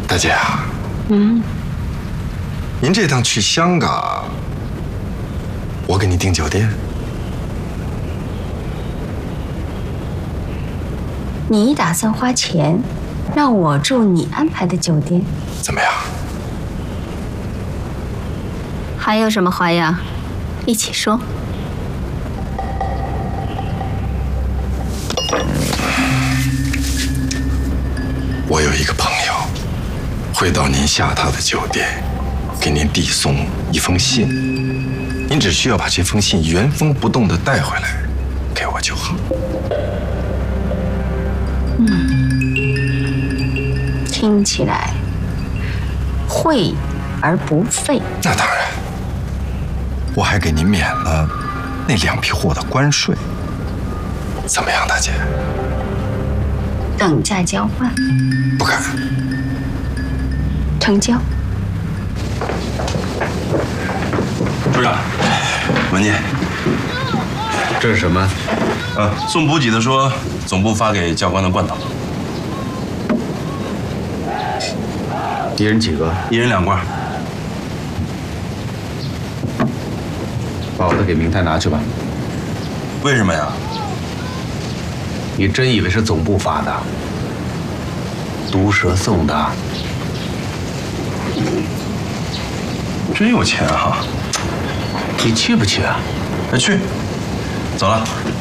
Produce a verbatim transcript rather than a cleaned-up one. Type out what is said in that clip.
大姐啊， 嗯， 您这趟去香港，我给你订酒店。 你打算花钱让我住你安排的酒店？ 怎么样？ 还有什么花样？一起说。 我有一个朋友，会到您下榻的酒店，给您递送一封信。您只需要把这封信原封不动地带回来，给我就好。 嗯，听起来惠而不费。 那当然，我还给您免了那两批货的关税。怎么样，大姐？ 等价交换？ 不敢。 成交。 处长，文件。 这是什么？ 啊，送补给的说，总部发给教官的罐头。 一人几个？ 一人两罐。 把我的给明太拿去吧。 为什么呀？ 你真以为是总部发的？毒蛇送的。 真有钱哈！ 你去不去啊？ 哎，去。走了。